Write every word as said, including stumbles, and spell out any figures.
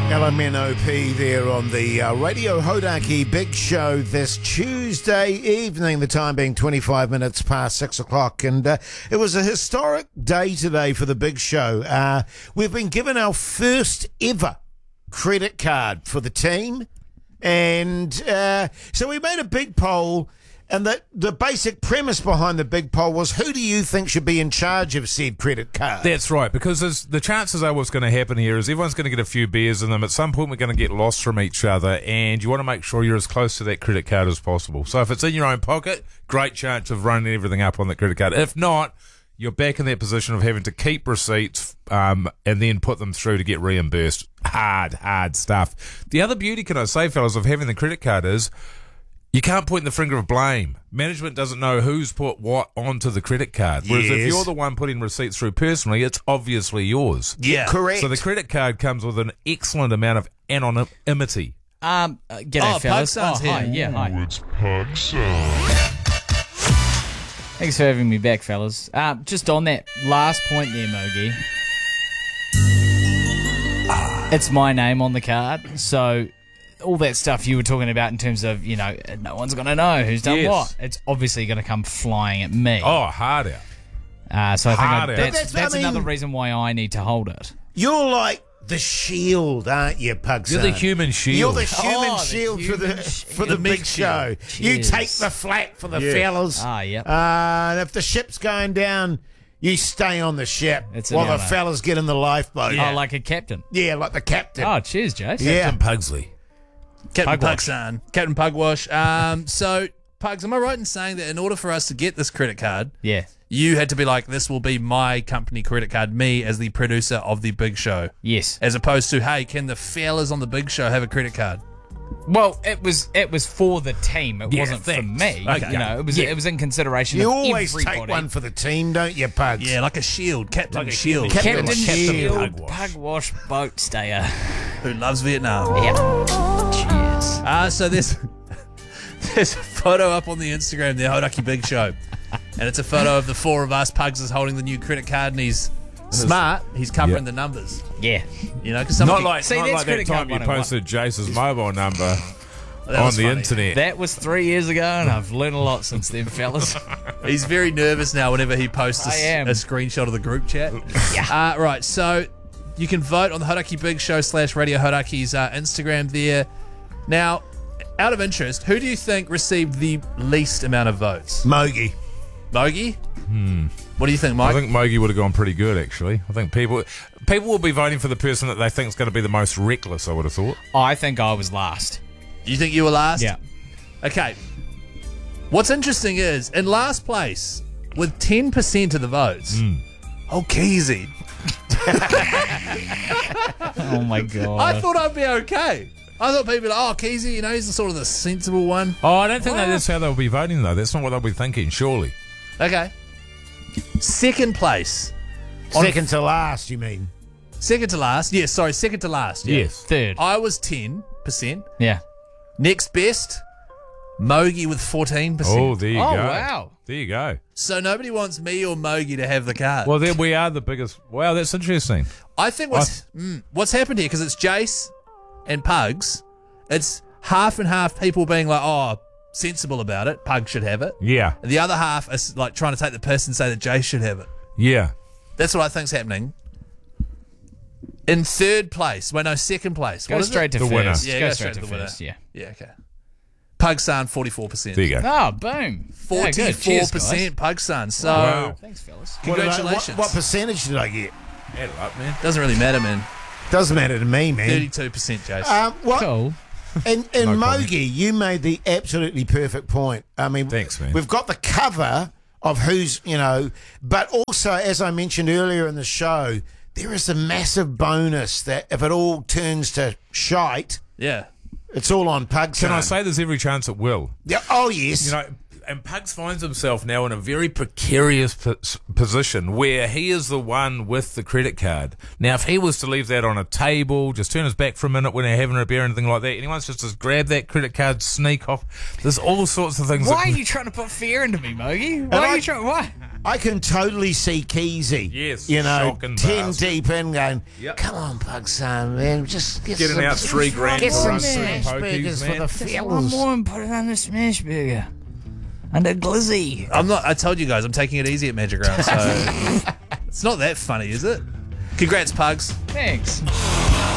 L M N O P there on the uh, Radio Hodaki Big Show this Tuesday evening, the time being twenty-five minutes past six o'clock. And uh, it was a historic day today for the Big Show. Uh, we've been given our first ever credit card for the team. And uh, so we made a big poll. And the, the basic premise behind the big poll was, who do you think should be in charge of said credit card? That's right, because there's, the chances are what's going to happen here is everyone's going to get a few beers in them. At some point, we're going to get lost from each other, and you want to make sure you're as close to that credit card as possible. So if it's in your own pocket, great chance of running everything up on that credit card. If not, you're back in that position of having to keep receipts um, and then put them through to get reimbursed. Hard, hard stuff. The other beauty, can I say, fellas, of having the credit card is you can't point the finger of blame. Management doesn't know who's put what onto the credit card. Whereas Yes. if you're the one putting receipts through personally, it's obviously yours. Yeah, correct. So the credit card comes with an excellent amount of anonymity. Um, uh, g'day, Oh, fellas. Pugsan's oh, hi. here. Yeah, hi. It's Pugson. Thanks for having me back, fellas. Uh, just on that last point there, Mogi. It's my name on the card, so all that stuff you were talking about in terms of, you know, no one's going to know who's done Yes. what. It's obviously going to come flying at me. Oh, hard out. Uh, so I think I, Hard out. that's, But that's- that's I mean- another reason why I need to hold it. You're like the shield, aren't you, Pugson? You're the human shield. You're the human Oh, the shield for the human sh- for the the big big show. shield. You Cheers. take the flak for the Yeah. fellas. Ah, yep. Uh, and if the ship's going down, you stay on the ship It's an while the honour. fellas get in the lifeboat. Oh, like a captain. Yeah, like the captain. Oh, cheers, Jace. Yeah. Captain Pugsley. Captain Pugwash. Pugson. Captain Pugwash. Um, so, Pugs, am I right in saying that in order for us to get this credit card, Yeah. you had to be like, this will be my company credit card, me as the producer of the big show, Yes. as opposed to, hey, can the fellas on the big show have a credit card? Well, it was it was for the team. It Yeah, wasn't for thanks. me. Okay. You know, it was Yeah. it was in consideration You of always everybody. take one for the team, don't you, Pugs? Yeah, like a shield, Captain Like a Shield, Captain Captain Shield. Shield, Pugwash. Pugwash boat stayer. who loves Vietnam. Yeah. Cheers. Uh, so there's there's a photo up on the Instagram, the Hodaki Big Show, and it's a photo of the four of us. Pugs is holding the new credit card, and he's smart. He's covering Yeah. the numbers. Yeah. You know, because some Not like, See, not that's like that credit card time you one oh one. posted Jace's mobile number That on was the funny. internet. That was three years ago, and I've learned a lot since then, fellas. He's very nervous now whenever he posts a, I am. a screenshot of the group chat. Yeah. Uh, right, so you can vote on the Hodaki Big Show slash Radio Hodaki's uh, Instagram there. Now, out of interest, who do you think received the least amount of votes? Mogi. Mogi? Hmm. What do you think, I Mike? think Mogi would have gone pretty good, actually. I think people people will be voting for the person that they think is going to be the most reckless, I would have thought. I think I was last. You think you were last? Yeah. Okay. What's interesting is, in last place, with ten percent of the votes, oh, Keezy. Oh my god. I thought I'd be okay. I thought people were like, oh, Keezy, you know, he's the sort of the sensible one. Oh, I don't think that that's how they'll be voting, though. That's not what they'll be thinking, surely. Okay. Second place. On- Second to last, you mean? Second to last. Yes, sorry, second to last. Yeah. Yes. Third. I was ten percent. Yeah. Next best, Mogi with fourteen percent. Oh, there you Oh, go. wow. There you go. So nobody wants me or Mogi to have the card. Well, then we are the biggest. Wow, that's interesting. I think what's mm, what's happened here, because it's Jace and Pugs, it's half and half people being like, oh, sensible about it, Pug should have it. Yeah. And the other half is like trying to take the piss and say that Jace should have it. Yeah. That's what I think's happening. In third place, well, no, second place. Go What is straight it? to The winner. first. Yeah, go, go straight, straight to to the first. Yeah. Yeah, okay. Pugsan, forty-four percent. There you go. Oh, boom. Yeah, good. forty-four Cheers, percent guys. Pugsan. So, Wow. Thanks, fellas. What did I- congratulations. What, what percentage did I get? Add it up, man. Doesn't really matter, man. Doesn't matter to me, man. thirty-two percent, Jace. Um, what? Cool. And, and No problem. Mogi, you made the absolutely perfect point. I mean, Thanks, man. We've got the cover of who's, you know, but also, as I mentioned earlier in the show, there is a massive bonus that if it all turns to shite, yeah. it's all on Pugs. Can I say there's every chance it will? Yeah. Oh, yes. You know, and Pugs finds himself now in a very precarious po- position where he is the one with the credit card. Now, if he was to leave that on a table, just turn his back for a minute when they're having a beer or anything like that, anyone's just to grab that credit card, sneak off. There's all sorts of things. Why that are you trying to put fear into me, Mogi? Why are I- you trying? Why? I can totally see Keezy. Yes, you know, shocking ten bastard. deep in, going, Yep. "Come on, Pug son, man, just get Getting some, out three grand get for some us two smash pokies, burgers for man. the Just one fellas." more and put it on the smash burger. Under glizzy. I'm not. I told you guys, I'm taking it easy at Magic Round, so it's not that funny, is it? Congrats, Pugs. Thanks.